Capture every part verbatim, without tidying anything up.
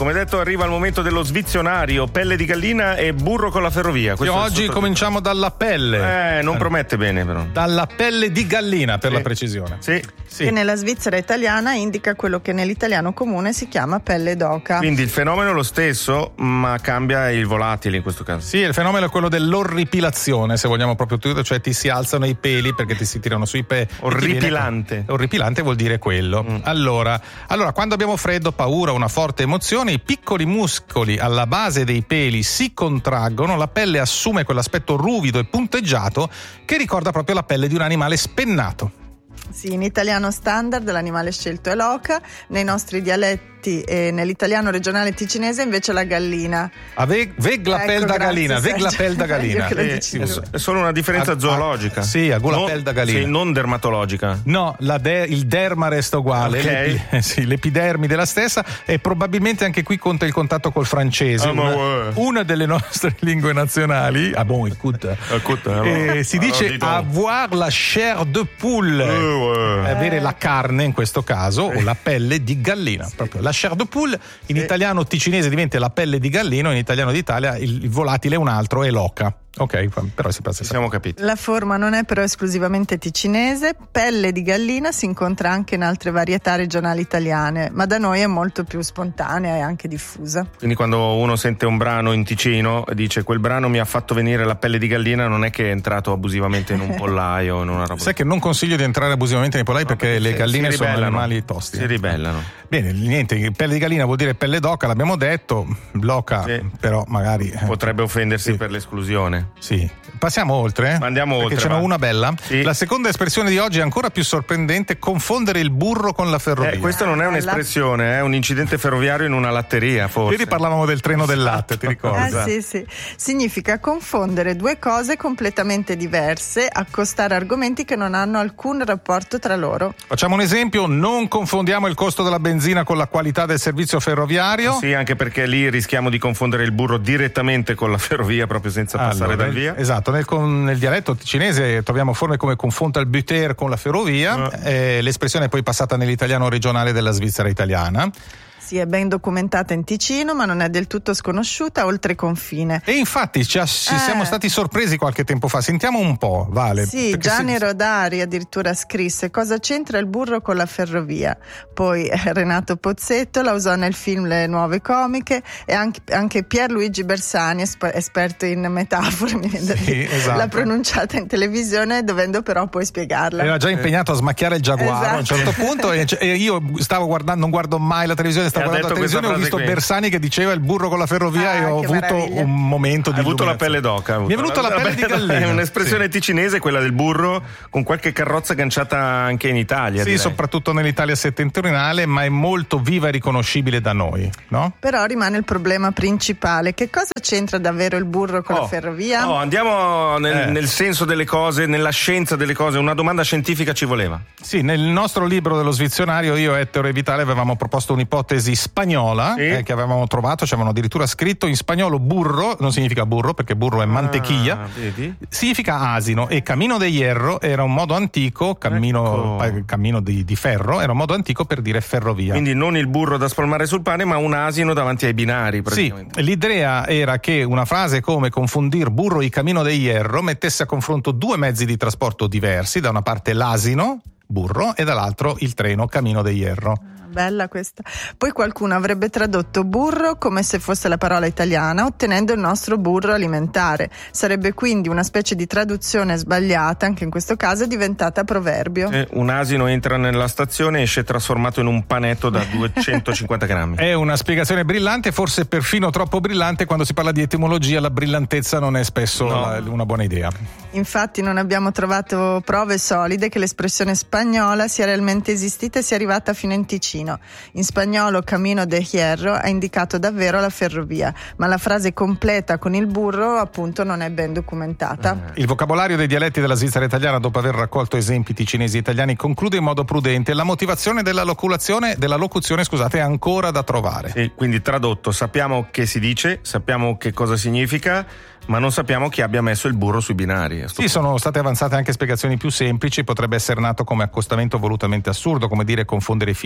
come detto arriva il momento dello svizionario, pelle di gallina e burro con la ferrovia. Sì, oggi cominciamo dalla pelle. Eh, non promette bene però. Dalla pelle di gallina, per sì. la precisione. Sì. Sì. Che nella Svizzera italiana indica quello che nell'italiano comune si chiama pelle d'oca. Quindi il fenomeno è lo stesso, ma cambia il volatile in questo caso. Sì, il fenomeno è quello dell'orripilazione, se vogliamo proprio tutto, cioè ti si alzano i peli perché ti si tirano sui peli. Orripilante. Viene... Orripilante vuol dire quello. Mm. Allora, allora, quando abbiamo freddo, paura, una forte emozione, i piccoli muscoli alla base dei peli si contraggono, la pelle assume quell'aspetto ruvido e punteggiato che ricorda proprio la pelle di un animale spennato. Sì, in italiano standard l'animale scelto è l'oca, nei nostri dialetti e nell'italiano regionale ticinese invece la gallina. Ah, veg, veg la ecco, pel da gallina, grazie, veg la pel da gallina. Eh, è solo una differenza a, zoologica. A, sì, a la non, pel da gallina. Sì, non dermatologica. No, la de, il derma resta uguale, okay. l'epi, sì, l'epidermide è la stessa e probabilmente anche qui conta il contatto col francese, ah, una, una delle nostre lingue nazionali. Ah bon, écoute. écoute eh, eh, si dice allora, avoir la chair de poule, eh, avere la carne in questo caso o la pelle di gallina, sì. Proprio la chair de poule. In sì. italiano ticinese diventa la pelle di gallino, in italiano d'Italia il, il volatile è un altro, è l'oca. Ok, però si passa. Ci siamo capiti. La forma non è però esclusivamente ticinese, pelle di gallina si incontra anche in altre varietà regionali italiane, ma da noi è molto più spontanea e anche diffusa. Quindi quando uno sente un brano in Ticino e dice quel brano mi ha fatto venire la pelle di gallina, non è che è entrato abusivamente in un pollaio o in una roba. Sai che non consiglio di entrare abusivamente nei pollai, no, perché, perché le galline sono animali tosti. Si ribellano. Bene, niente, pelle di gallina vuol dire pelle d'oca, l'abbiamo detto, l'oca sì. però magari potrebbe offendersi sì. per l'esclusione. Sì. Passiamo oltre? Andiamo perché oltre. Perché ce n'è una bella. Sì. La seconda espressione di oggi è ancora più sorprendente: confondere il burro con la ferrovia. Eh, questa non è un'espressione, è un incidente ferroviario in una latteria, forse. Ieri parlavamo del treno del latte, ti ricordi? Eh, sì, sì. Significa confondere due cose completamente diverse, accostare argomenti che non hanno alcun rapporto tra loro. Facciamo un esempio: non confondiamo il costo della benzina con la qualità del servizio ferroviario. Sì, anche perché lì rischiamo di confondere il burro direttamente con la ferrovia, proprio senza allora, passare dal via. Esatto, nel, con, nel dialetto cinese troviamo forme come confronta il butter con la ferrovia, uh. eh, l'espressione è poi passata nell'italiano regionale della Svizzera italiana. Sì, è ben documentata in Ticino, ma non è del tutto sconosciuta oltre confine. E infatti ci, ci eh. siamo stati sorpresi qualche tempo fa. Sentiamo un po', Vale. Sì, Gianni se... Rodari addirittura scrisse: cosa c'entra il burro con la ferrovia? Poi eh, Renato Pozzetto la usò nel film Le Nuove Comiche e anche, anche Pierluigi Bersani, esper- esperto in metafore, mi viene da dire, esatto. l'ha pronunciata in televisione, dovendo però poi spiegarla. Era già impegnato a smacchiare il giaguaro, esatto. A un certo punto, e, e io stavo guardando, non guardo mai la televisione, stavo guardando la televisione, ho visto qui. Bersani che diceva il burro con la ferrovia ah, e ho avuto meraviglia. un momento di Hai avuto la pelle d'oca. Mi è venuta la, la pelle di gallina. È un'espressione sì. ticinese, quella del burro, con qualche carrozza agganciata anche in Italia. Sì, direi. Soprattutto nell'Italia settentrionale, ma è molto viva e riconoscibile da noi, no? Però rimane il problema principale: che cosa c'entra davvero il burro con oh, la ferrovia? Oh, andiamo nel, eh. nel senso delle cose, nella scienza delle cose. Una domanda scientifica ci voleva. Sì, nel nostro libro dello svizionario io, Ettore e Vitale avevamo proposto un'ipotesi spagnola, sì. eh, che avevamo trovato, ci avevano addirittura scritto in spagnolo burro, non significa burro perché burro è mantequilla, ah, vedi? Significa asino, e Camino de Hierro era un modo antico, cammino, ecco. eh, cammino di, di ferro, era un modo antico per dire ferrovia. Quindi non il burro da spalmare sul pane, ma un asino davanti ai binari praticamente. Sì, l'idea era che una frase come confondir burro y Camino de Hierro mettesse a confronto due mezzi di trasporto diversi, da una parte l'asino, burro, e dall'altro il treno, Camino de Hierro. Bella questa. Poi qualcuno avrebbe tradotto burro come se fosse la parola italiana, ottenendo il nostro burro alimentare. Sarebbe quindi una specie di traduzione sbagliata, anche in questo caso diventata proverbio. Eh, un asino entra nella stazione e esce trasformato in un panetto da duecentocinquanta grammi. È una spiegazione brillante, forse perfino troppo brillante. Quando si parla di etimologia la brillantezza non è spesso no. la, una buona idea. Infatti non abbiamo trovato prove solide che l'espressione spagnola sia realmente esistita e sia arrivata fino in Ticino. In spagnolo Camino de Hierro ha indicato davvero la ferrovia, ma la frase completa con il burro appunto non è ben documentata. Il vocabolario dei dialetti della Svizzera italiana, dopo aver raccolto esempi ticinesi e italiani, conclude in modo prudente: la motivazione della loculazione, della locuzione, scusate, è ancora da trovare. Sì, quindi tradotto, sappiamo che si dice, sappiamo che cosa significa, ma non sappiamo chi abbia messo il burro sui binari. Sì, sono state avanzate anche spiegazioni più semplici. Potrebbe essere nato come accostamento volutamente assurdo, come dire confondere fischi e fiati,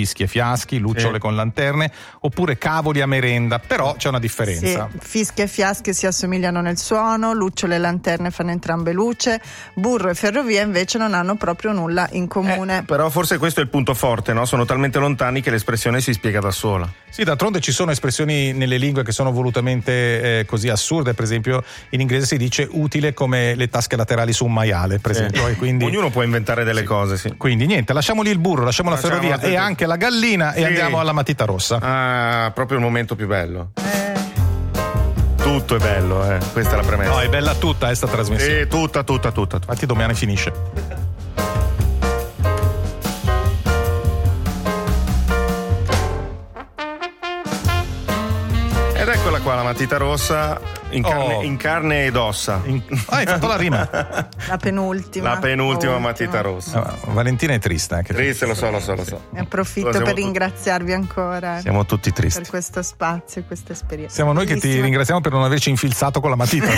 fiaschi, lucciole sì. con lanterne, oppure cavoli a merenda, però c'è una differenza. Sì, fischi e fiasche si assomigliano nel suono, lucciole e lanterne fanno entrambe luce, burro e ferrovia invece non hanno proprio nulla in comune. Eh, però forse questo è il punto forte, no? Sono talmente lontani che l'espressione si spiega da sola. Sì, d'altronde ci sono espressioni nelle lingue che sono volutamente eh, così assurde, per esempio in inglese si dice utile come le tasche laterali su un maiale, per esempio. Eh. E quindi, ognuno può inventare delle sì. cose, sì. Quindi niente, lasciamoli il burro, lasciamo la Lasciamo ferrovia la e anche la gallina sì. e andiamo alla matita rossa. Ah, proprio il momento più bello. Eh. Tutto è bello, eh. Questa è la premessa. No, è bella tutta questa trasmissione. Sì, tutta, tutta, tutta. Infatti domani finisce. Ed eccola qua la matita rossa in carne, Oh. in carne ed ossa. In... Ah, hai fatto la rima. La penultima. La penultima Ultima. matita rossa. Ah, Valentina è triste anche. Triste, lo so, lo so, lo so. Ne approfitto Siamo per tutti- ringraziarvi ancora Siamo tutti tristi. per questo spazio e questa esperienza. Siamo noi che ti Bellissima. ringraziamo per non averci infilzato con la matita.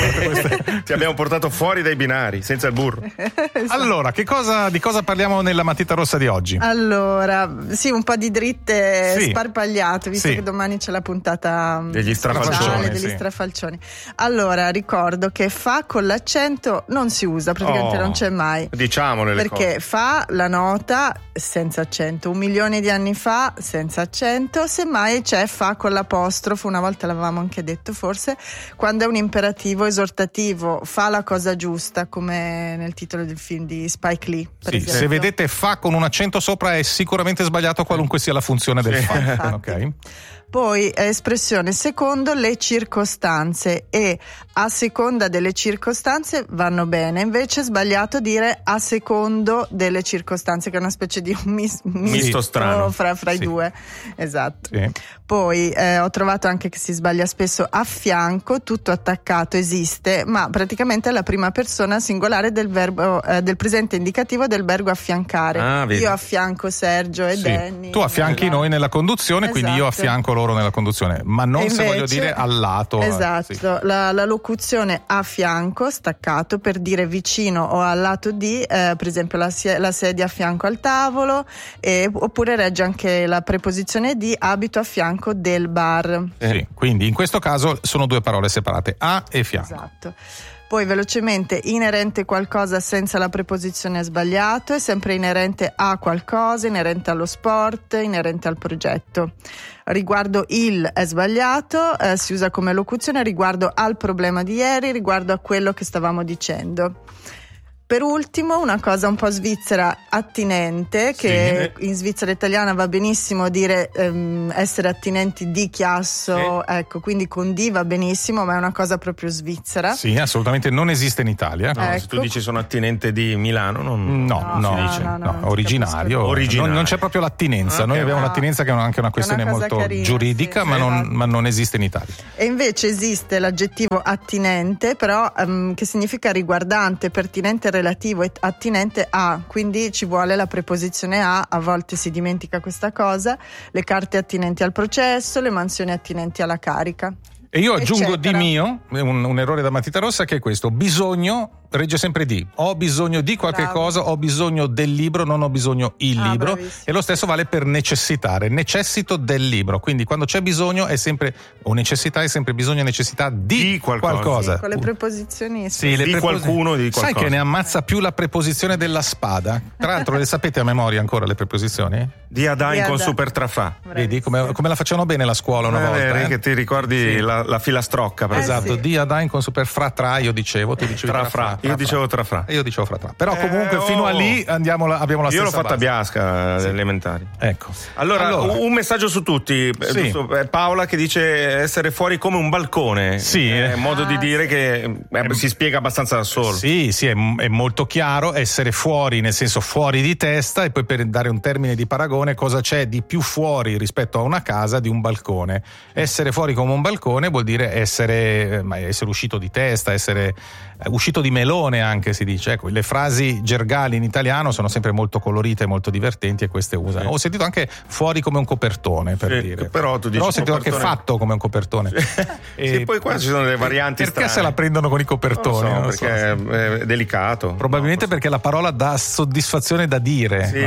Ti abbiamo portato fuori dai binari, senza il burro. Allora, che cosa, di cosa parliamo nella matita rossa di oggi? Allora, sì, un po' di dritte Sì. sparpagliate, visto Sì. che domani c'è la puntata Degli strafalcioni, speciale degli sì. strafalcioni. Allora, ricordo che fa con l'accento non si usa, praticamente Oh, non c'è mai. Diciamole le Perché cose. fa la nota senza accento, un milione di anni fa senza accento, semmai c'è fa con l'apostrofo, una volta l'avevamo anche detto forse, quando è un imperativo esortativo, fa la cosa giusta, come nel titolo del film di Spike Lee, per Sì, esempio. se vedete fa con un accento sopra è sicuramente sbagliato qualunque sia la funzione del Sì. fa. Infatti. Ok. Poi eh, espressione secondo le circostanze e a seconda delle circostanze vanno bene, invece è sbagliato dire a secondo delle circostanze, che è una specie di un mis- misto strano. fra, fra Sì. i due. Esatto. Sì. Poi eh, ho trovato anche che si sbaglia spesso a fianco, tutto attaccato esiste, ma praticamente è la prima persona singolare del verbo eh, del presente indicativo del verbo affiancare. Ah, vedi. Io affianco Sergio e Sì. Danny. Tu affianchi nella- noi nella conduzione, quindi io Esatto. affianco loro nella conduzione, ma non E se voglio invece- dire al lato. Esatto, Sì. la, la locuzione a fianco, staccato, per dire vicino o al lato di, eh, per esempio la, sie- la sedia a fianco al tavolo, e, oppure regge anche la preposizione di abito a fianco del bar. Sì, quindi in questo caso sono due parole separate, a e fianco. Esatto. Poi velocemente, inerente qualcosa senza la preposizione è sbagliato, è sempre inerente a qualcosa, inerente allo sport, inerente al progetto. Riguardo il è sbagliato, eh, si usa come locuzione riguardo al problema di ieri, riguardo a quello che stavamo dicendo. Per ultimo, una cosa un po' svizzera attinente, che in Svizzera italiana va benissimo dire ehm, essere attinenti di chiasso, Sì. ecco, quindi con di va benissimo, ma è una cosa proprio svizzera. Sì, assolutamente non esiste in Italia. No, se Ecco. tu dici sono attinente di Milano, non, No, No, no, no, dice, no, no, no, non ti originario. capisco. Originario. Non, non c'è proprio l'attinenza. Ok, Noi abbiamo no. l'attinenza che è anche una questione cosa molto carina, giuridica, sì, ma, sì, non, esatto. ma non esiste in Italia. E invece esiste l'aggettivo attinente, però ehm, che significa riguardante, pertinente, relativo, e attinente a, quindi ci vuole la preposizione a, a volte si dimentica questa cosa, le carte attinenti al processo, le mansioni attinenti alla carica. E io aggiungo Eccetera. di mio, un, un errore da matita rossa, che è questo: bisogno regge sempre di. Ho bisogno di qualche Bravo. cosa, ho bisogno del libro, non ho bisogno il Ah, libro. bravissimo. E lo stesso vale per necessitare, necessito del libro. Quindi quando c'è bisogno è sempre, o necessità è sempre bisogno e necessità di, Di qualcosa. qualcosa. Sì, con le preposizioni Sì, le Di preposi- qualcuno, di Sai qualcosa. che ne ammazza più la preposizione della spada? Tra l'altro le sapete a memoria ancora le preposizioni? Di Adain Di con Adain. super trafà. Vedi come, come la facevano bene la scuola una Eh, volta? vedi eh? che ti ricordi la, la filastrocca, per Eh, esempio. Esatto, sì. di Adain con super fra tra, io dicevo, tu dicevi Tra tra fra. fra. Io dicevo tra fra. E io dicevo fra tra. Però Eh, comunque oh. fino a lì andiamo la- abbiamo la Io l'ho stessa fatta a base. Biasca alle elementari. Ecco. Allora, un messaggio su tutti. Eh, Sì. giusto, eh, Paola che dice essere fuori come un balcone. Sì, È eh. un modo di Ah, dire sì. che eh, si spiega abbastanza da solo. Sì, sì, è, è molto chiaro essere fuori, nel senso fuori di testa, e poi per dare un termine di paragone, cosa c'è di più fuori rispetto a una casa di un balcone? Essere fuori come un balcone vuol dire essere, eh, ma essere uscito di testa, essere eh, uscito di melone anche si dice. Ecco, le frasi gergali in italiano sono sempre molto colorite e molto divertenti, e queste usano. Sì. Ho sentito anche fuori come un copertone, per Sì, dire. però tu dici ho sentito anche copertone- fatto come un copertone. Sì, poi qua ci sono delle varianti Perché strane. se la prendono con i Non lo copertoni? so, Non lo so. perché è delicato. Probabilmente No, perché la parola dà soddisfazione da dire. Sì. No?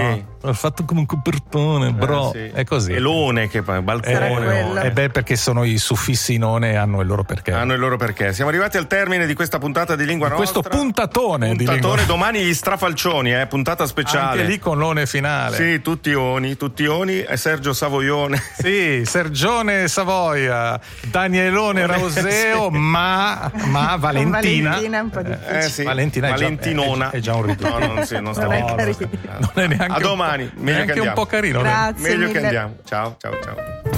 L'ho fatto come un copertone, bro. Eh, sì. È così. Elone, che poi balcone. E beh, perché sono i suffissi none, hanno il loro perché. Hanno il loro perché. Siamo arrivati al termine di questa puntata di Lingua di Nostra. Questo puntatone, puntatone di Lingua. Domani gli strafalcioni, eh, puntata speciale. Anche lì con l'one finale. Sì, tutti oni, tutti oni. E Sergio Savoione. Sì, Sergione Savoia, Danielone Rauseo, sì. ma, ma Valentina. Valentina è un po' difficile. Eh, sì. Valentina è Valentinona. Già, è, è già un ritmo. No, non, sì, non, non è carino. Non è neanche a domani, un po', meglio neanche che un po' carino. Grazie meglio mille. che andiamo. Ciao, ciao, ciao.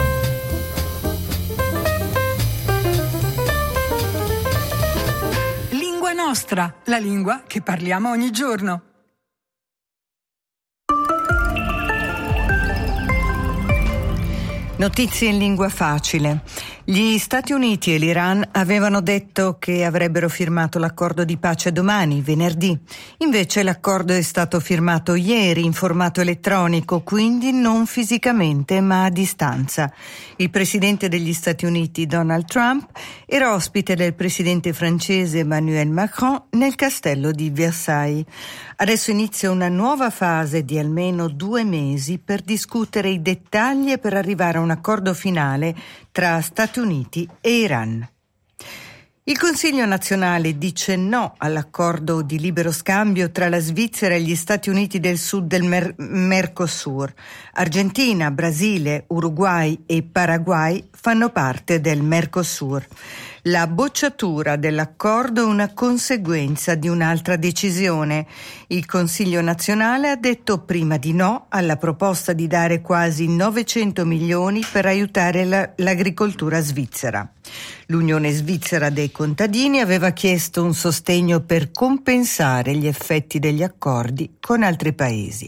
Lingua Nostra, la lingua che parliamo ogni giorno. Notizie in lingua facile. Gli Stati Uniti e l'Iran avevano detto che avrebbero firmato l'accordo di pace domani, venerdì. Invece l'accordo è stato firmato ieri in formato elettronico, quindi non fisicamente ma a distanza. Il presidente degli Stati Uniti, Donald Trump, era ospite del presidente francese Emmanuel Macron nel castello di Versailles. Adesso inizia una nuova fase di almeno due mesi per discutere i dettagli e per arrivare a un accordo finale tra Stati Uniti e Iran. Il Consiglio nazionale dice no all'accordo di libero scambio tra la Svizzera e gli Stati Uniti del Sud del Mer- Mercosur. Argentina, Brasile, Uruguay e Paraguay fanno parte del Mercosur. La bocciatura dell'accordo è una conseguenza di un'altra decisione. Il Consiglio nazionale ha detto prima di no alla proposta di dare quasi novecento milioni per aiutare la, l'agricoltura svizzera. L'Unione Svizzera dei Contadini aveva chiesto un sostegno per compensare gli effetti degli accordi con altri paesi.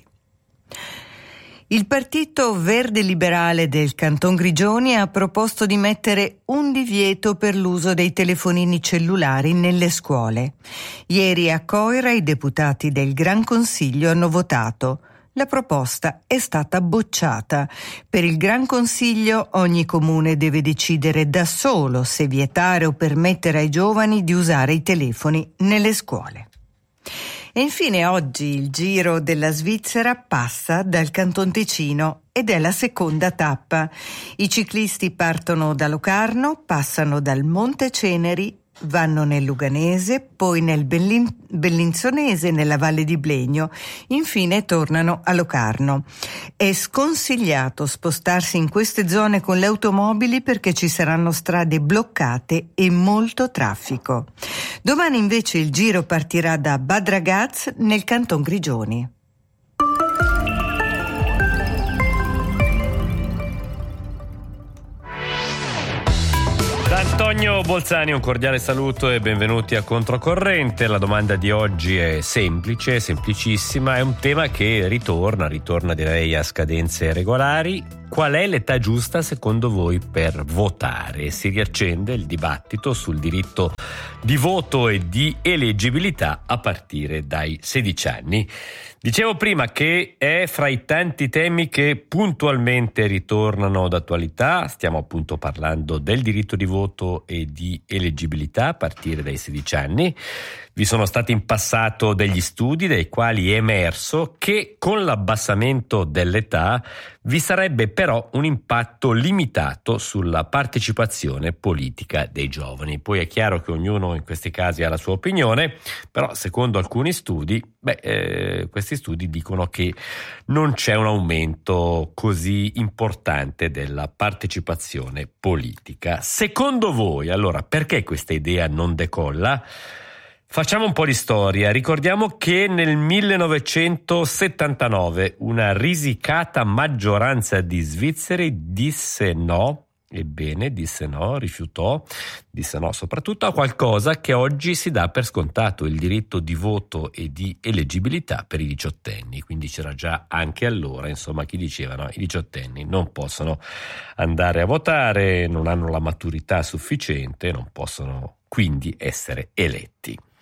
Il Partito Verde Liberale del Canton Grigioni ha proposto di mettere un divieto per l'uso dei telefonini cellulari nelle scuole. Ieri a Coira i deputati del Gran Consiglio hanno votato. La proposta è stata bocciata. Per il Gran Consiglio ogni comune deve decidere da solo se vietare o permettere ai giovani di usare i telefoni nelle scuole. E infine oggi il Giro della Svizzera passa dal Canton Ticino ed è la seconda tappa. I ciclisti partono da Locarno, passano dal Monte Ceneri, vanno nel Luganese, poi nel Bellin- Bellinzonese, nella Valle di Blegno, infine tornano a Locarno. È sconsigliato spostarsi in queste zone con le automobili perché ci saranno strade bloccate e molto traffico. Domani invece il giro partirà da Bad Ragaz nel Canton Grigioni. Da Antonio Bolzani un cordiale saluto e benvenuti a Controcorrente. La domanda di oggi è semplice, semplicissima, è un tema che ritorna, ritorna direi a scadenze regolari. Qual è l'età giusta secondo voi per votare? Si riaccende il dibattito sul diritto di voto e di eleggibilità a partire dai sedici anni. Dicevo prima che è fra i tanti temi che puntualmente ritornano d'attualità. Stiamo appunto parlando del diritto di voto e di eleggibilità a partire dai sedici anni. Vi sono stati in passato degli studi dai quali è emerso che con l'abbassamento dell'età vi sarebbe però un impatto limitato sulla partecipazione politica dei giovani. Poi è chiaro che ognuno in questi casi ha la sua opinione, però secondo alcuni studi, beh, eh, questi studi dicono che non c'è un aumento così importante della partecipazione politica. Secondo voi, allora, perché questa idea non decolla? Facciamo un po' di storia. Ricordiamo che nel millenovecentosettantanove una risicata maggioranza di svizzeri disse no, ebbene disse no, rifiutò, disse no soprattutto a qualcosa che oggi si dà per scontato, il diritto di voto e di eleggibilità per i diciottenni. Quindi c'era già anche allora, insomma, chi diceva no, i diciottenni non possono andare a votare, non hanno la maturità sufficiente, non possono quindi essere eletti.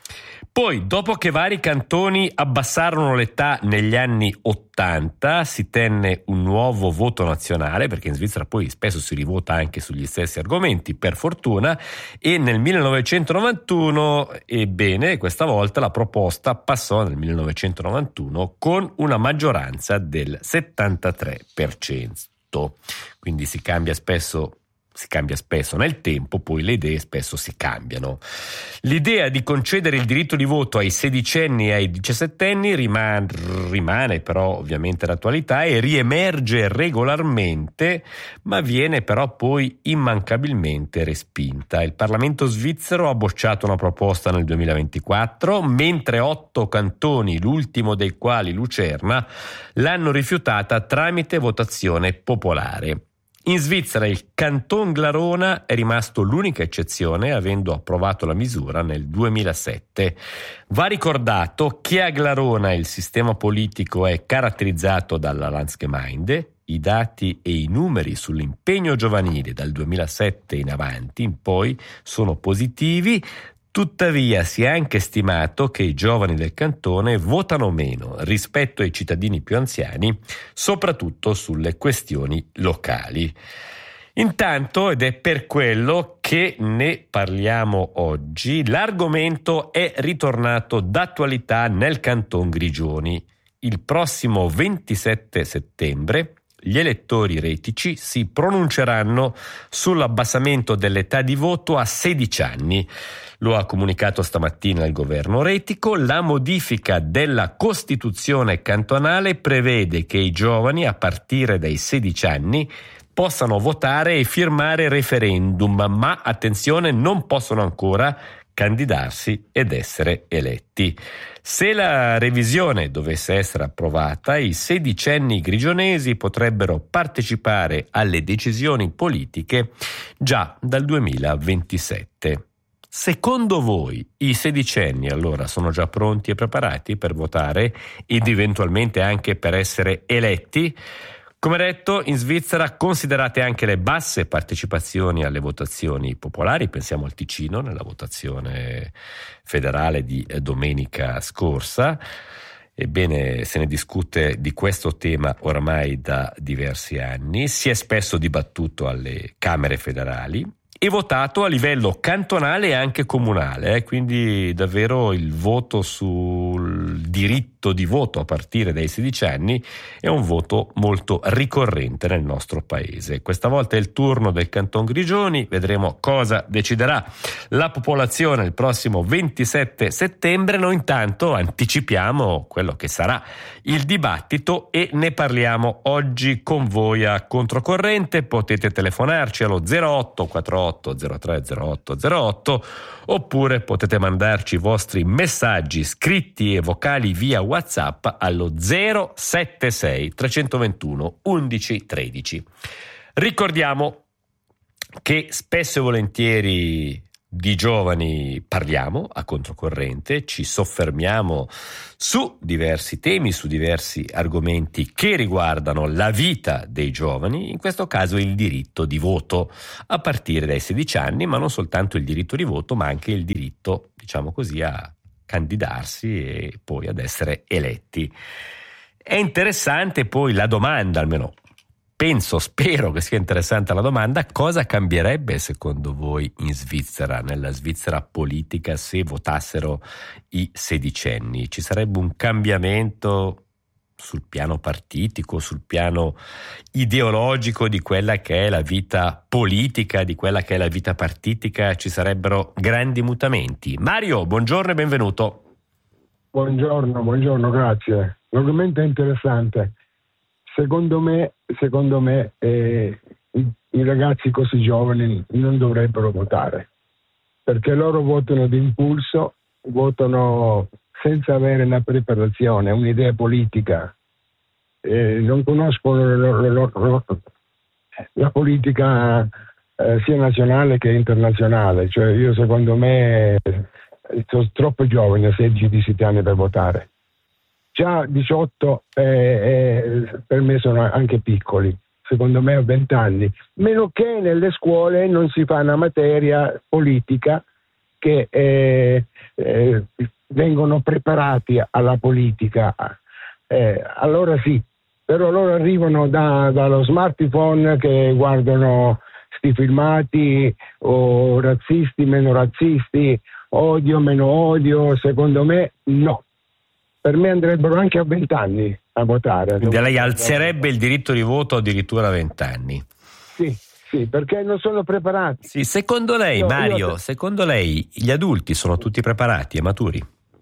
Poi, dopo che vari cantoni abbassarono l'età negli anni ottanta, si tenne un nuovo voto nazionale, perché in Svizzera poi spesso si rivota anche sugli stessi argomenti, per fortuna, e nel millenovecentonovantuno, ebbene, questa volta la proposta passò nel millenovecentonovantuno con una maggioranza del settantatré per cento. Quindi si cambia spesso Si cambia spesso nel tempo, poi le idee spesso si cambiano. L'idea di concedere il diritto di voto ai sedicenni e ai diciassettenni rimane, rimane però ovviamente d'attualità e riemerge regolarmente, ma viene però poi immancabilmente respinta. Il Parlamento svizzero ha bocciato una proposta nel duemilaventiquattro, mentre otto cantoni, l'ultimo dei quali Lucerna, l'hanno rifiutata tramite votazione popolare. In Svizzera il Canton Glarona è rimasto l'unica eccezione, avendo approvato la misura nel duemilasette. Va ricordato che a Glarona il sistema politico è caratterizzato dalla Landsgemeinde. I dati e i numeri sull'impegno giovanile dal duemilasette in avanti in poi sono positivi. Tuttavia si è anche stimato che i giovani del cantone votano meno rispetto ai cittadini più anziani, soprattutto sulle questioni locali. Intanto, ed è per quello che ne parliamo oggi, l'argomento è ritornato d'attualità nel Canton Grigioni. Il prossimo ventisette settembre gli elettori retici si pronunceranno sull'abbassamento dell'età di voto a sedici anni. Lo ha comunicato stamattina il governo retico. La modifica della Costituzione cantonale prevede che i giovani a partire dai sedici anni possano votare e firmare referendum, ma attenzione, non possono ancora candidarsi ed essere eletti. Se la revisione dovesse essere approvata, i sedicenni grigionesi potrebbero partecipare alle decisioni politiche già dal duemilaventisette. Secondo voi i sedicenni allora sono già pronti e preparati per votare ed eventualmente anche per essere eletti? Come detto, in Svizzera considerate anche le basse partecipazioni alle votazioni popolari, pensiamo al Ticino nella votazione federale di domenica scorsa. Ebbene, se ne discute di questo tema oramai da diversi anni, si è spesso dibattuto alle Camere federali e votato a livello cantonale e anche comunale, eh? Quindi davvero il voto sul diritto di voto a partire dai sedici anni è un voto molto ricorrente nel nostro paese. Questa volta è il turno del Canton Grigioni, vedremo cosa deciderà la popolazione il prossimo ventisette settembre. Noi intanto anticipiamo quello che sarà il dibattito e ne parliamo oggi con voi a Controcorrente. Potete telefonarci allo zero otto quarantotto zero tre zero otto zero otto oppure potete mandarci i vostri messaggi scritti e vocali via WhatsApp allo zero sette sei trecentoventuno undici tredici. Ricordiamo che spesso e volentieri di giovani parliamo a Controcorrente, ci soffermiamo su diversi temi, su diversi argomenti che riguardano la vita dei giovani, in questo caso il diritto di voto a partire dai sedici anni, ma non soltanto il diritto di voto, ma anche il diritto, diciamo così, a candidarsi e poi ad essere eletti. È interessante poi la domanda, almeno penso, spero che sia interessante la domanda: cosa cambierebbe secondo voi in Svizzera, nella Svizzera politica, se votassero i sedicenni? Ci sarebbe un cambiamento sul piano partitico, sul piano ideologico di quella che è la vita politica, di quella che è la vita partitica? Ci sarebbero grandi mutamenti? Mario, buongiorno e benvenuto. Buongiorno, buongiorno, grazie. L'argomento è interessante. Secondo me, secondo me eh, i, i ragazzi così giovani non dovrebbero votare, perché loro votano d'impulso, votano senza avere una preparazione, un'idea politica. Eh, non conoscono lo, lo, lo, la politica eh, sia nazionale che internazionale. Cioè io, secondo me, sono troppo giovani, a sedici diciassette anni per votare. Già diciotto eh, eh, per me sono anche piccoli, secondo me a venti anni, meno che nelle scuole non si fa una materia politica che eh, eh, vengono preparati alla politica, eh, allora sì, però loro arrivano da, dallo smartphone che guardano sti filmati, o razzisti, meno razzisti, odio, meno odio, secondo me no. Per me andrebbero anche a vent'anni a votare. Quindi lei alzerebbe il diritto di voto addirittura a vent'anni. Sì, sì, perché non sono preparati. Sì, secondo lei, io, Mario, io... secondo lei gli adulti sono tutti preparati e maturi?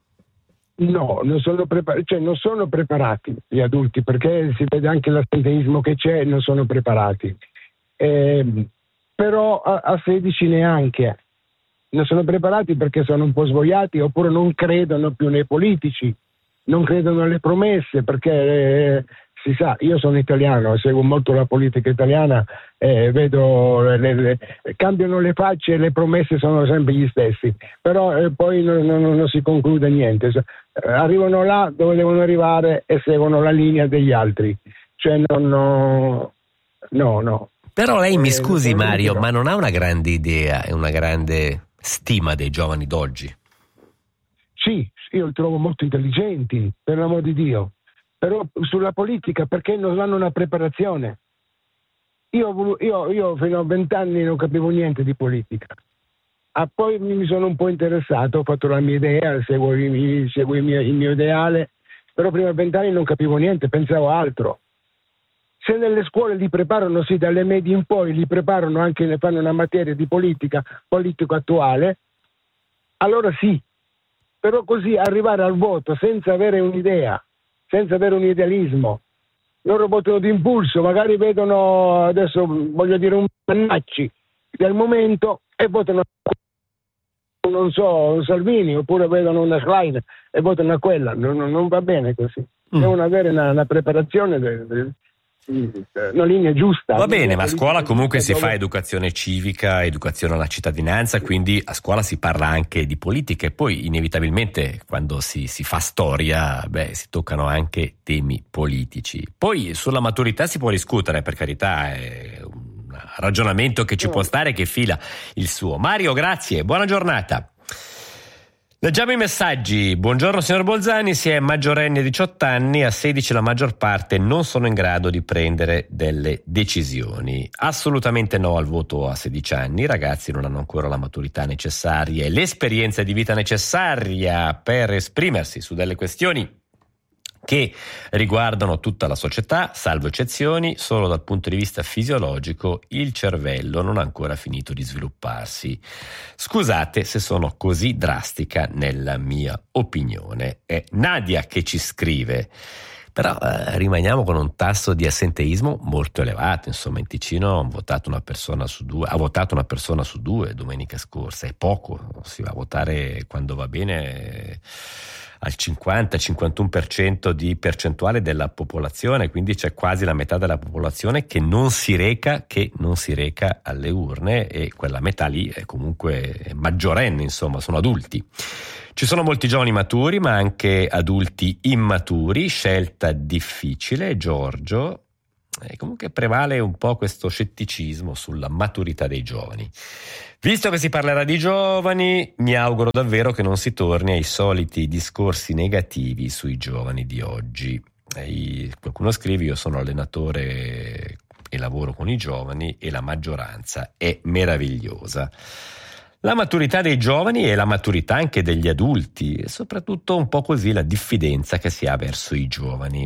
No, non sono preparati, cioè non sono preparati gli adulti, perché si vede anche l'assenteismo che c'è, non sono preparati. Eh, però a, a sedici neanche. Non sono preparati perché sono un po' svogliati, oppure non credono più nei politici, non credono alle promesse, perché eh, si sa, io sono italiano, seguo molto la politica italiana, eh, vedo le, le, cambiano le facce e le promesse sono sempre gli stessi, però eh, poi non, non, non si conclude niente, eh, arrivano là dove devono arrivare e seguono la linea degli altri, cioè non, no, no, no. Però lei mi scusi eh, Mario, no. ma non ha una grande idea e una grande stima dei giovani d'oggi? Sì, io li trovo molto intelligenti, per l'amor di Dio, però sulla politica perché non hanno una preparazione. Io, io, io fino a vent'anni non capivo niente di politica, ah, poi mi sono un po' interessato, ho fatto la mia idea, seguo, il, seguo il, mio, il mio ideale, però prima a vent'anni non capivo niente, pensavo altro. Se nelle scuole li preparano, sì, dalle medie in poi li preparano anche, ne fanno una materia di politica, politico attuale, allora sì. Però così arrivare al voto senza avere un'idea, senza avere un idealismo, loro votano d'impulso, magari vedono, adesso voglio dire, un Pannacci del momento e votano, non so, Salvini, oppure vedono una Schlein e votano a quella. Non, non va bene così. Devono avere una, una preparazione de, de, una linea giusta. Va bene, ma a scuola comunque si fa educazione civica, educazione alla cittadinanza, quindi a scuola si parla anche di politica e poi inevitabilmente quando si, si fa storia, beh, si toccano anche temi politici. Poi sulla maturità si può discutere, per carità, è un ragionamento che ci può stare, che fila il suo. Mario, grazie, buona giornata. Leggiamo i messaggi. Buongiorno signor Bolzani, si è maggiorenni a diciotto anni, a sedici la maggior parte non sono in grado di prendere delle decisioni. Assolutamente no al voto a sedici anni, i ragazzi non hanno ancora la maturità necessaria e l'esperienza di vita necessaria per esprimersi su delle questioni che riguardano tutta la società, salvo eccezioni. Solo dal punto di vista fisiologico il cervello non ha ancora finito di svilupparsi. Scusate se sono così drastica nella mia opinione. È Nadia che ci scrive. Però eh, rimaniamo con un tasso di assenteismo molto elevato. Insomma, in Ticino ha votato una persona su due, ha votato una persona su due domenica scorsa. È poco, si va a votare quando va bene al cinquanta cinquantuno per cento di percentuale della popolazione, quindi c'è quasi la metà della popolazione che non si reca, che non si reca alle urne, e quella metà lì è comunque maggiorenne, insomma, sono adulti. Ci sono molti giovani maturi, ma anche adulti immaturi, scelta difficile, Giorgio, e comunque prevale un po' questo scetticismo sulla maturità dei giovani. Visto che si parlerà di giovani, mi auguro davvero che non si torni ai soliti discorsi negativi sui giovani di oggi. E qualcuno scrive: io sono allenatore e lavoro con i giovani e la maggioranza è meravigliosa. La maturità dei giovani e la maturità anche degli adulti, e soprattutto un po' così la diffidenza che si ha verso i giovani.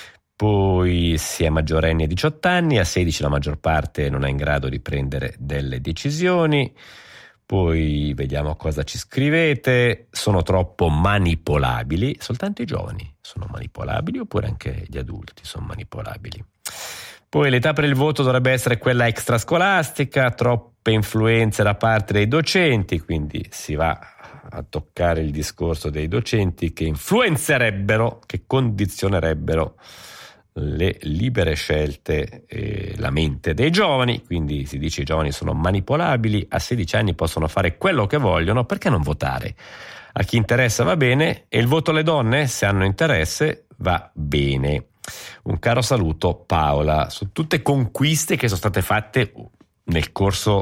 Poi si è maggiorenni a diciotto anni, a sedici la maggior parte non è in grado di prendere delle decisioni. Poi vediamo cosa ci scrivete. Sono troppo manipolabili. Soltanto i giovani sono manipolabili oppure anche gli adulti sono manipolabili? Poi l'età per il voto dovrebbe essere quella extrascolastica, troppe influenze da parte dei docenti, quindi si va a toccare il discorso dei docenti che influenzerebbero, che condizionerebbero le libere scelte e la mente dei giovani. Quindi si dice i giovani sono manipolabili, a sedici anni possono fare quello che vogliono, perché non votare? A chi interessa va bene, e il voto alle donne, se hanno interesse, va bene. Un caro saluto, Paola. Sono tutte conquiste che sono state fatte nel corso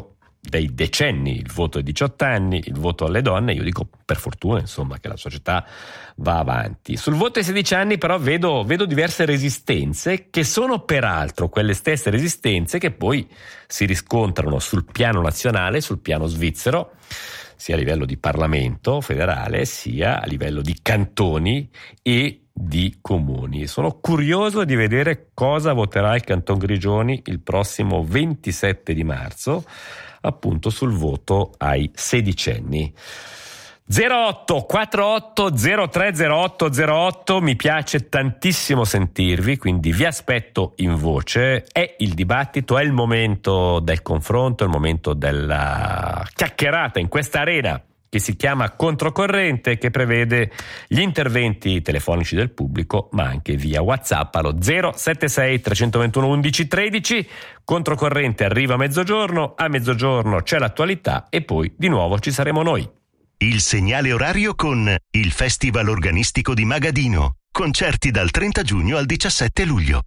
dei decenni, il voto ai diciotto anni, il voto alle donne. Io dico per fortuna, insomma, che la società va avanti. Sul voto ai sedici anni però vedo, vedo diverse resistenze, che sono peraltro quelle stesse resistenze che poi si riscontrano sul piano nazionale, sul piano svizzero, sia a livello di Parlamento federale sia a livello di cantoni e di comuni. Sono curioso di vedere cosa voterà il Canton Grigioni il prossimo ventisette di marzo, appunto sul voto ai sedicenni. zero otto quarantotto zero tre zero otto zero otto, mi piace tantissimo sentirvi, quindi vi aspetto in voce. È il dibattito, è il momento del confronto, è il momento della chiacchierata in questa arena che si chiama Controcorrente, che prevede gli interventi telefonici del pubblico ma anche via WhatsApp allo zero sette sei tre due uno undici tredici. Controcorrente arriva a mezzogiorno, a mezzogiorno c'è l'attualità e poi di nuovo ci saremo noi. Il segnale orario con il Festival Organistico di Magadino. Concerti dal trenta giugno al diciassette luglio.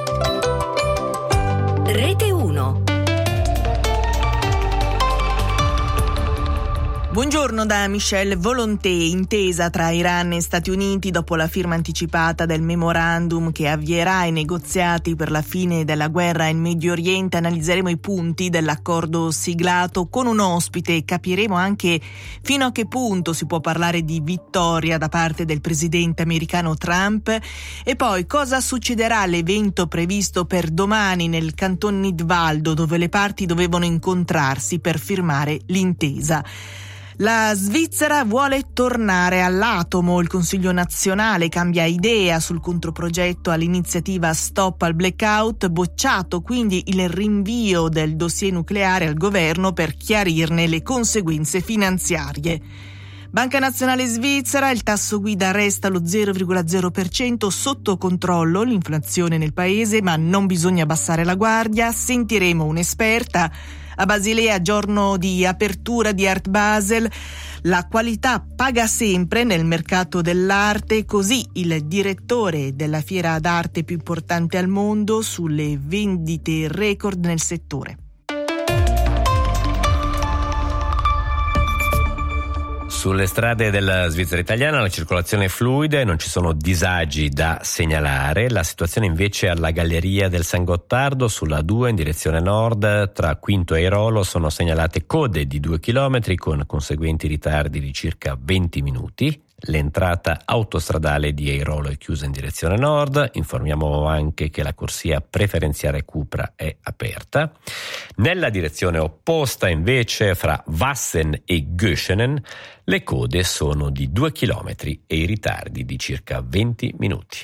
Rete uno. Buongiorno da Michelle Volonté. Intesa tra Iran e Stati Uniti dopo la firma anticipata del memorandum che avvierà i negoziati per la fine della guerra in Medio Oriente. Analizzeremo i punti dell'accordo siglato con un ospite e capiremo anche fino a che punto si può parlare di vittoria da parte del presidente americano Trump. E poi cosa succederà all'evento previsto per domani nel Canton Nidwaldo, dove le parti dovevano incontrarsi per firmare l'intesa. La Svizzera vuole tornare all'atomo. Il Consiglio nazionale cambia idea sul controprogetto all'iniziativa Stop al Blackout, bocciato quindi il rinvio del dossier nucleare al governo per chiarirne le conseguenze finanziarie. Banca Nazionale Svizzera, il tasso guida resta allo zero virgola zero per cento, sotto controllo l'inflazione nel paese, ma non bisogna abbassare la guardia. Sentiremo un'esperta. A Basilea, giorno di apertura di Art Basel, la qualità paga sempre nel mercato dell'arte, così il direttore della fiera d'arte più importante al mondo sulle vendite record nel settore. Sulle strade della Svizzera italiana la circolazione è fluida e non ci sono disagi da segnalare. La situazione invece alla Galleria del San Gottardo sulla A due in direzione nord tra Quinto e Airolo sono segnalate code di due chilometri con conseguenti ritardi di circa venti minuti. L'entrata autostradale di Airolo è chiusa in direzione nord. Informiamo anche che la corsia preferenziale Cupra è aperta. Nella direzione opposta invece fra Wassen e Göschenen le code sono di due chilometri e i ritardi di circa venti minuti.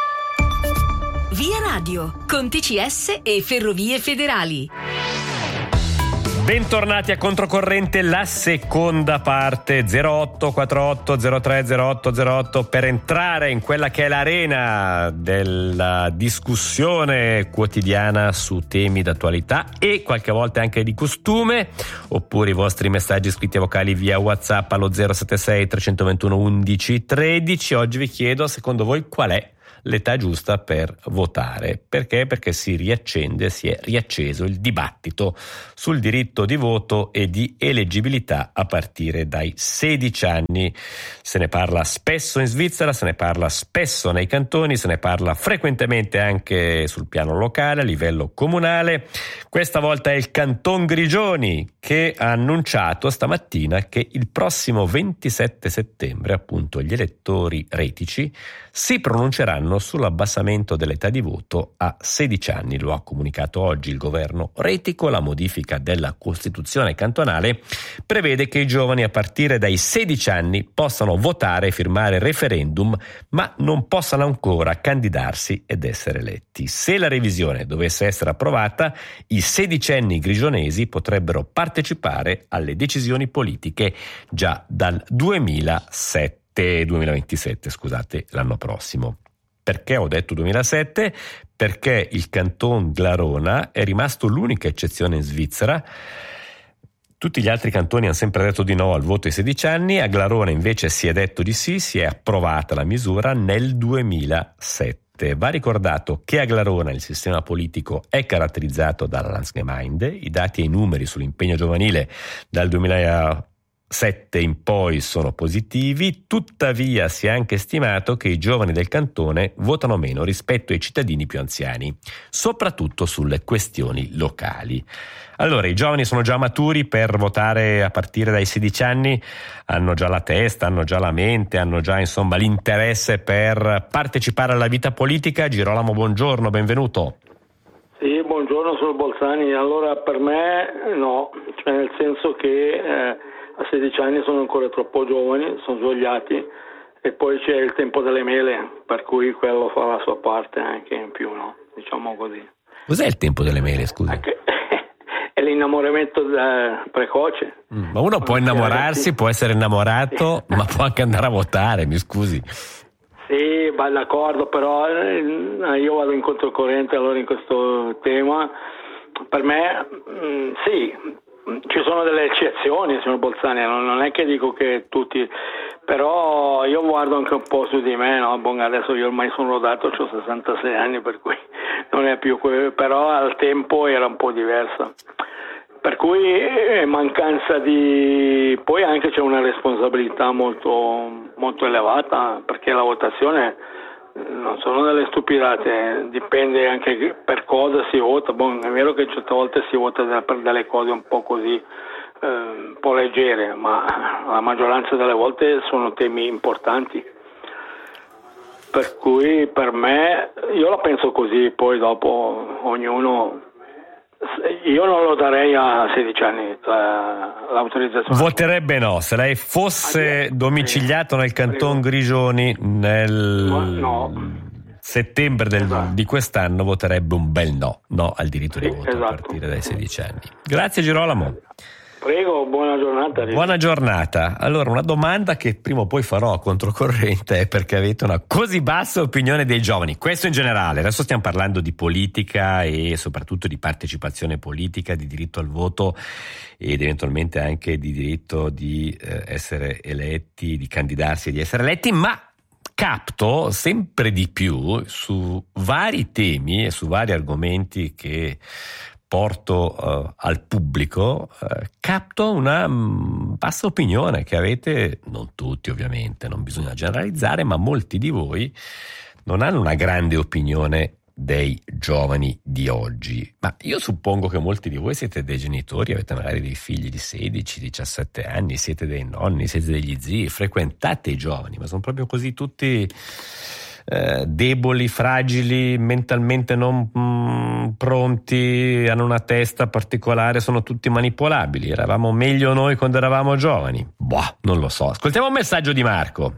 Via Radio, con T C S e Ferrovie Federali. Bentornati a Controcorrente, la seconda parte, zero otto quarantotto zero tre zero otto zero otto, per entrare in quella che è l'arena della discussione quotidiana su temi d'attualità e qualche volta anche di costume, oppure i vostri messaggi scritti vocali via WhatsApp allo zero sette sei tre due uno undici tredici. Oggi vi chiedo, secondo voi, qual è l'età giusta per votare? Perché? Perché si riaccende, si è riacceso il dibattito sul diritto di voto e di eleggibilità a partire dai sedici anni. Se ne parla spesso in Svizzera, se ne parla spesso nei cantoni, se ne parla frequentemente anche sul piano locale, a livello comunale. Questa volta è il Canton Grigioni che ha annunciato stamattina che il prossimo ventisette settembre, appunto, gli elettori retici si pronunceranno sull'abbassamento dell'età di voto a sedici anni. Lo ha comunicato oggi il governo retico. La modifica della Costituzione cantonale prevede che i giovani a partire dai sedici anni possano votare e firmare referendum, ma non possano ancora candidarsi ed essere eletti. Se la revisione dovesse essere approvata, i sedicenni grigionesi potrebbero partecipare alle decisioni politiche già dal duemilasette duemilaventisette, scusate, l'anno prossimo. Perché ho detto duemilasette? Perché il Canton Glarona è rimasto l'unica eccezione in Svizzera. Tutti gli altri cantoni hanno sempre detto di no al voto ai sedici anni, a Glarona invece si è detto di sì, si è approvata la misura nel duemilasette. sette. Va ricordato che a Glarona il sistema politico è caratterizzato dalla Landsgemeinde. I dati e i numeri sull'impegno giovanile dal duemilasette in poi sono positivi, tuttavia si è anche stimato che i giovani del cantone votano meno rispetto ai cittadini più anziani, soprattutto sulle questioni locali. Allora, i giovani sono già maturi per votare a partire dai sedici anni, hanno già la testa, hanno già la mente, hanno già insomma l'interesse per partecipare alla vita politica. Girolamo, buongiorno, benvenuto. Sì, buongiorno, sono Bolzani. Allora, per me no, cioè nel senso che eh, a sedici anni sono ancora troppo giovani, sono svogliati, e poi c'è il tempo delle mele, per cui quello fa la sua parte anche in più, no? Diciamo così. Cos'è il tempo delle mele, scusa? Anche, è l'innamoramento eh, precoce. Mm, ma uno può innamorarsi, può essere innamorato, sì. Ma può anche andare a votare, mi scusi. Sì, va d'accordo, però eh, io vado in controcorrente allora in questo tema. Per me mh, sì, ci sono delle eccezioni, signor Bolzani, non, non è che dico che tutti, però io guardo anche un po' su di me, no? Bon, adesso io ormai sono rodato, ho sessantasei anni, per cui non è più quello, però al tempo era un po' diversa. Per cui eh, mancanza di... Poi anche c'è una responsabilità molto, molto elevata, perché la votazione non sono delle stupidate, dipende anche per cosa si vota. Bon, è vero che certe volte si vota per delle cose un po' così, eh, un po' leggere, ma la maggioranza delle volte sono temi importanti. Per cui per me, io la penso così, poi dopo ognuno... Io non lo darei a sedici anni l'autorizzazione. Voterebbe no, se lei fosse domiciliato nel canton Grigioni nel no. settembre del, esatto. di quest'anno voterebbe un bel no, no al diritto di voto, esatto. a partire dai sedici anni. Grazie Girolamo. Prego, buona giornata. Buona giornata. Allora, una domanda che prima o poi farò a controcorrente è perché avete una così bassa opinione dei giovani. Questo in generale, adesso stiamo parlando di politica e soprattutto di partecipazione politica, di diritto al voto ed eventualmente anche di diritto di eh, essere eletti, di candidarsi e di essere eletti, ma capto sempre di più su vari temi e su vari argomenti che porto uh, al pubblico, uh, capto una mh, bassa opinione che avete, non tutti ovviamente, non bisogna generalizzare, ma molti di voi non hanno una grande opinione dei giovani di oggi. Ma io suppongo che molti di voi siete dei genitori, avete magari dei figli di sedici, diciassette anni, siete dei nonni, siete degli zii, frequentate i giovani, ma sono proprio così tutti Eh, deboli, fragili, mentalmente non mh, pronti, hanno una testa particolare, sono tutti manipolabili. Eravamo meglio noi quando eravamo giovani? Boh, non lo so. Ascoltiamo un messaggio di Marco.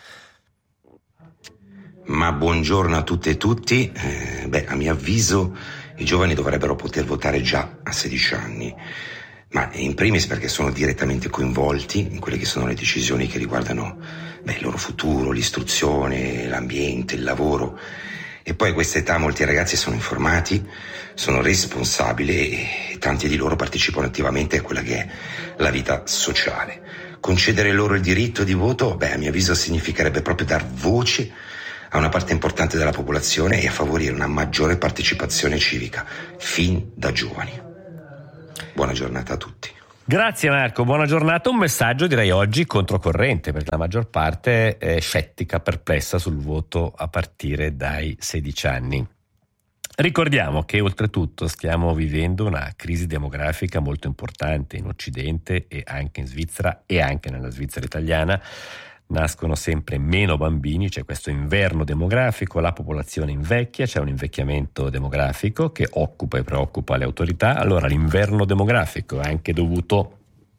Ma buongiorno a tutte e tutti. Eh, beh, a mio avviso i giovani dovrebbero poter votare già a sedici anni, ma in primis perché sono direttamente coinvolti in quelle che sono le decisioni che riguardano beh, il loro futuro, l'istruzione, l'ambiente, il lavoro. E poi a questa età molti ragazzi sono informati, sono responsabili e tanti di loro partecipano attivamente a quella che è la vita sociale. Concedere loro il diritto di voto, beh, a mio avviso significherebbe proprio dar voce a una parte importante della popolazione e a favorire una maggiore partecipazione civica fin da giovani. Buona giornata a tutti. Grazie Marco, buona giornata. Un messaggio direi oggi controcorrente, perché la maggior parte è scettica, perplessa sul voto a partire dai sedici anni. Ricordiamo che oltretutto stiamo vivendo una crisi demografica molto importante in Occidente e anche in Svizzera e anche nella Svizzera italiana. Nascono sempre meno bambini, c'è questo inverno demografico, la popolazione invecchia, c'è un invecchiamento demografico che occupa e preoccupa le autorità. Allora l'inverno demografico è anche dovuto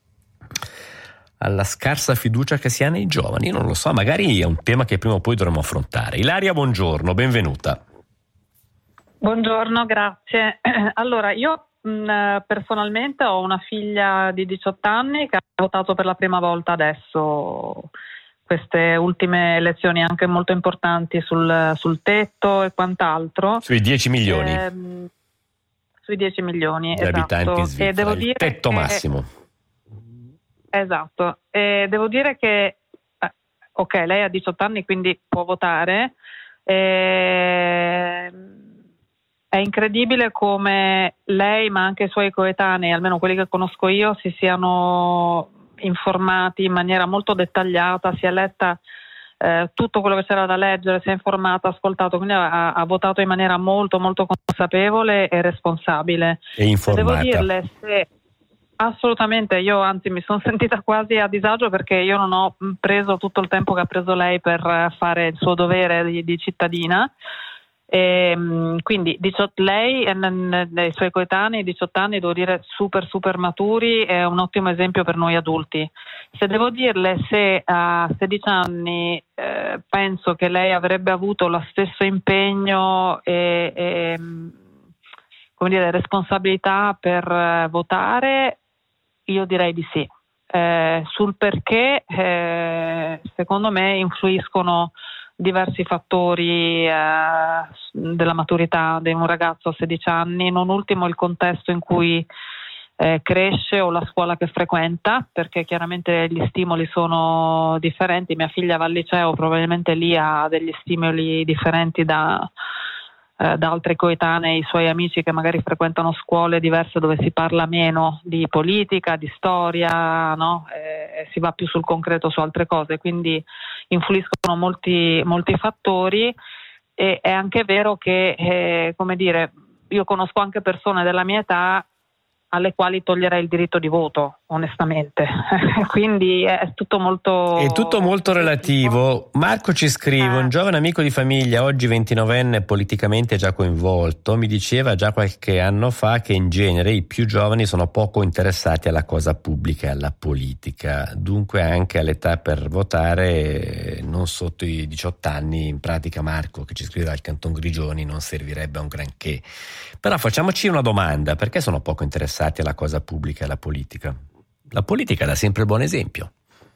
alla scarsa fiducia che si ha nei giovani, non lo so, magari è un tema che prima o poi dovremo affrontare. Ilaria, buongiorno, benvenuta. Buongiorno, grazie. Allora, io mh, personalmente ho una figlia di diciotto anni che ha votato per la prima volta adesso, queste ultime elezioni anche molto importanti sul, sul tetto e quant'altro. Sui dieci milioni. Eh, sui dieci milioni, di esatto. abitanti in Svizzera, e devo il dire tetto che, massimo. Esatto, e devo dire che, eh, ok, lei ha diciotto anni quindi può votare, E... È incredibile come lei, ma anche i suoi coetanei, almeno quelli che conosco io, si siano informati in maniera molto dettagliata, si è letta eh, tutto quello che c'era da leggere, si è informata, ascoltato, quindi ha, ha votato in maniera molto molto consapevole e responsabile. E informata. Devo dirle se assolutamente, io anzi mi sono sentita quasi a disagio perché io non ho preso tutto il tempo che ha preso lei per fare il suo dovere di, di cittadina. E, quindi diciotto, lei e i suoi coetanei, diciotto anni, devo dire super super maturi, è un ottimo esempio per noi adulti. Se devo dirle se a sedici anni eh, penso che lei avrebbe avuto lo stesso impegno e, e come dire, responsabilità per eh, votare, io direi di sì. Eh, sul perché eh, secondo me influiscono diversi fattori eh, della maturità di un ragazzo a sedici anni, non ultimo il contesto in cui eh, cresce o la scuola che frequenta, perché chiaramente gli stimoli sono differenti. Mia figlia va al liceo, probabilmente lì ha degli stimoli differenti da, eh, da altri coetanei, i suoi amici che magari frequentano scuole diverse dove si parla meno di politica, di storia, no? Eh, si va più sul concreto, su altre cose, quindi influiscono molti, molti fattori. E è anche vero che, eh, come dire, io conosco anche persone della mia età alle quali toglierei il diritto di voto, onestamente. Quindi è tutto molto... È tutto molto relativo. Marco ci scrive, un giovane amico di famiglia, oggi ventinovenne, politicamente già coinvolto, mi diceva già qualche anno fa che in genere i più giovani sono poco interessati alla cosa pubblica e alla politica, dunque anche all'età per votare non sotto i diciotto anni, in pratica Marco, che ci scrive dal Canton Grigioni, non servirebbe a un granché. Però facciamoci una domanda, perché sono poco interessati alla cosa pubblica e alla politica? La politica dà sempre il buon esempio.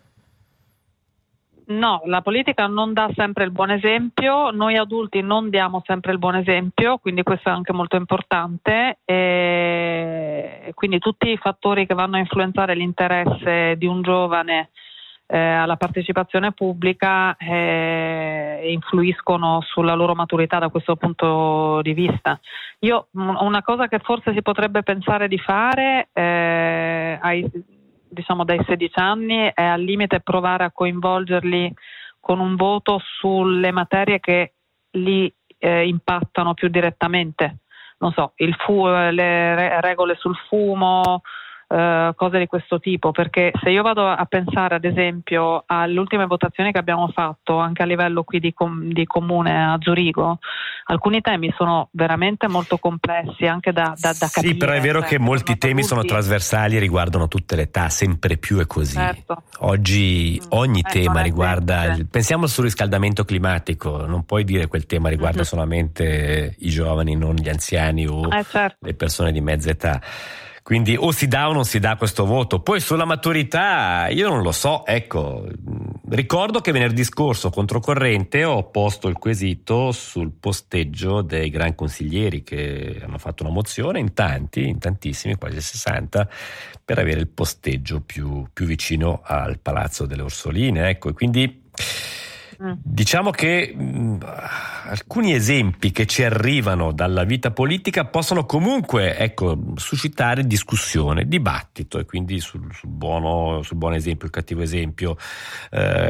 No, la politica non dà sempre il buon esempio, noi adulti non diamo sempre il buon esempio, quindi questo è anche molto importante, e quindi tutti i fattori che vanno a influenzare l'interesse di un giovane eh, alla partecipazione pubblica eh, influiscono sulla loro maturità da questo punto di vista. Io una cosa che forse si potrebbe pensare di fare eh, ai, diciamo dai sedici anni è al limite provare a coinvolgerli con un voto sulle materie che li eh, impattano più direttamente, non so, il fu- le regole sul fumo, Uh, cose di questo tipo, perché se io vado a pensare ad esempio alle ultime votazioni che abbiamo fatto anche a livello qui di, com- di comune a Zurigo, alcuni temi sono veramente molto complessi anche da, da, da capire. Sì, però è vero cioè, che molti temi adulti. sono trasversali e riguardano tutte le età, sempre più è così. Certo. Oggi ogni eh, tema riguarda, semplice. il, pensiamo al surriscaldamento climatico, non puoi dire quel tema riguarda mm-hmm. solamente i giovani, non gli anziani o eh, certo. le persone di mezza età. Quindi o si dà o non si dà questo voto. Poi sulla maturità io non lo so, ecco, ricordo che venerdì scorso controcorrente ho posto il quesito sul posteggio dei gran consiglieri che hanno fatto una mozione, in tanti, in tantissimi, quasi sessanta, per avere il posteggio più, più vicino al Palazzo delle Orsoline, ecco, e quindi diciamo che mh, alcuni esempi che ci arrivano dalla vita politica possono comunque, ecco, suscitare discussione, dibattito, e quindi sul, sul buono, sul buon esempio, il cattivo esempio, eh,